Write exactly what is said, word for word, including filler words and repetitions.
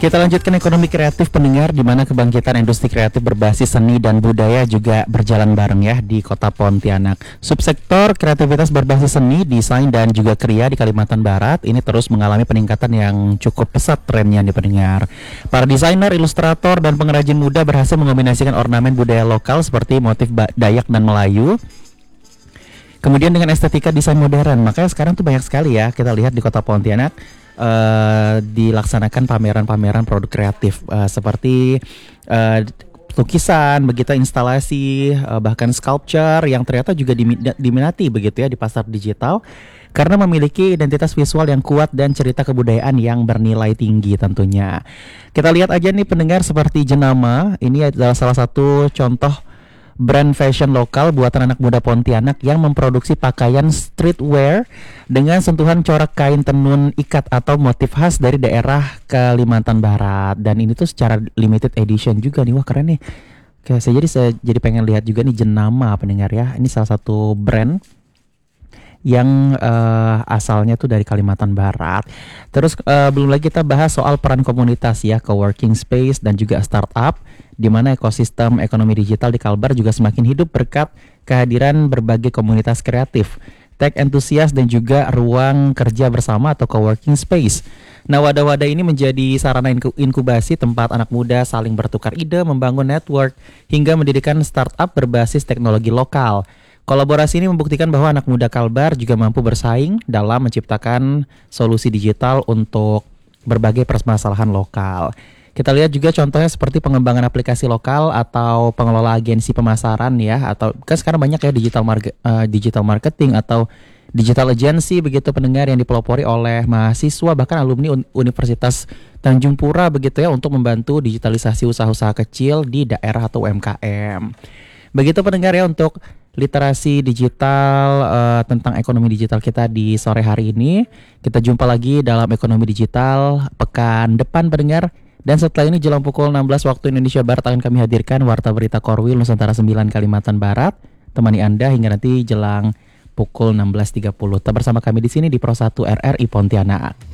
Kita lanjutkan ekonomi kreatif pendengar, di mana kebangkitan industri kreatif berbasis seni dan budaya juga berjalan bareng ya di Kota Pontianak. Subsektor kreativitas berbasis seni, desain dan juga kriya di Kalimantan Barat ini terus mengalami peningkatan yang cukup pesat trennya nih pendengar. Para desainer, ilustrator dan pengrajin muda berhasil mengombinasikan ornamen budaya lokal seperti motif Dayak dan Melayu, kemudian dengan estetika desain modern. Makanya sekarang tuh banyak sekali ya kita lihat di Kota Pontianak uh, dilaksanakan pameran-pameran produk kreatif uh, seperti uh, lukisan, begitu instalasi, uh, bahkan sculpture yang ternyata juga diminati begitu ya di pasar digital karena memiliki identitas visual yang kuat dan cerita kebudayaan yang bernilai tinggi tentunya. Kita lihat aja nih pendengar, seperti Jenama, ini adalah salah satu contoh brand fashion lokal buatan anak muda Pontianak yang memproduksi pakaian streetwear dengan sentuhan corak kain tenun ikat atau motif khas dari daerah Kalimantan Barat. Dan ini tuh secara limited edition juga nih. Wah, keren nih. Oke, saya jadi saya jadi pengen lihat juga nih Jenama pendengar ya. Ini salah satu brand yang uh, asalnya tuh dari Kalimantan Barat. Terus uh, belum lagi kita bahas soal peran komunitas ya, co-working space dan juga startup, di mana ekosistem ekonomi digital di Kalbar juga semakin hidup berkat kehadiran berbagai komunitas kreatif, tech enthusiast dan juga ruang kerja bersama atau co-working space. Nah, wadah-wadah ini menjadi sarana inkubasi tempat anak muda saling bertukar ide, membangun network, hingga mendirikan startup berbasis teknologi lokal. Kolaborasi ini membuktikan bahwa anak muda Kalbar juga mampu bersaing dalam menciptakan solusi digital untuk berbagai permasalahan lokal. Kita lihat juga contohnya seperti pengembangan aplikasi lokal atau pengelola agensi pemasaran ya, atau kan sekarang banyak ya digital market, uh, digital marketing atau digital agency begitu pendengar, yang dipelopori oleh mahasiswa bahkan alumni Universitas Tanjung Pura begitu ya, untuk membantu digitalisasi usaha-usaha kecil di daerah atau U M K M. Begitu pendengar ya untuk literasi digital uh, tentang ekonomi digital kita di sore hari ini. Kita jumpa lagi dalam ekonomi digital pekan depan pendengar. Dan setelah ini jelang pukul enam belas waktu Indonesia Barat akan kami hadirkan Warta Berita Korwil Nusantara sembilan Kalimantan Barat. Temani Anda hingga nanti jelang pukul enam belas tiga puluh. Tetap bersama kami di sini di Pro satu R R I Pontianak.